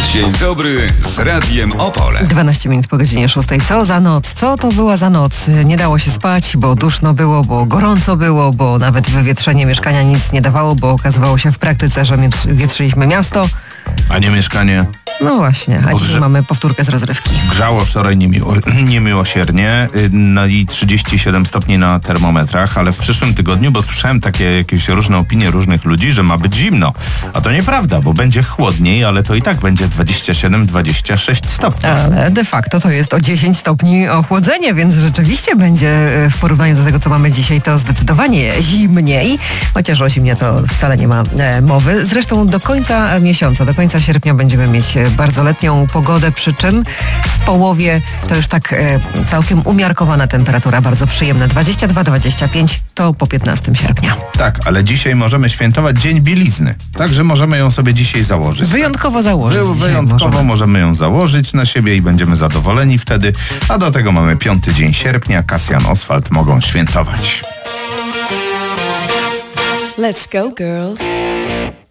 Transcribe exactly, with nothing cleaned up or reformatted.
Dzień dobry z Radiem Opole. dwanaście minut po godzinie szóstej. Co za noc? Co to była za noc? Nie dało się spać, bo duszno było, bo gorąco było, bo nawet wywietrzenie mieszkania nic nie dawało, bo okazywało się w praktyce, że wietrzyliśmy miasto. A nie mieszkanie. No właśnie, a Bo dzisiaj grze- mamy powtórkę z rozrywki. Grzało wczoraj niemiło, niemiłosiernie, y, no i trzydzieści siedem stopni na termometrach, ale w przyszłym tygodniu, bo słyszałem takie jakieś różne opinie różnych ludzi, że ma być zimno. A to nieprawda, bo będzie chłodniej, ale to i tak będzie dwadzieścia siedem dwadzieścia sześć stopni. Ale de facto to jest o dziesięć stopni ochłodzenie, więc rzeczywiście będzie w porównaniu do tego, co mamy dzisiaj, to zdecydowanie zimniej. Chociaż o zimnie to wcale nie ma e, mowy. Zresztą do końca miesiąca, do końca sierpnia będziemy mieć bardzo letnią pogodę, przy czym w połowie to już tak e, całkiem umiarkowana temperatura, bardzo przyjemna. dwadzieścia dwa dwadzieścia pięć to po piętnastego sierpnia. Tak, ale dzisiaj możemy świętować Dzień Bielizny, także możemy ją sobie dzisiaj założyć. Wyjątkowo założyć. Wy, dzisiaj wyjątkowo możemy. możemy ją założyć na siebie i będziemy zadowoleni wtedy, a do tego mamy piąty dzień sierpnia, Kasjan Oswald mogą świętować. Let's go, girls.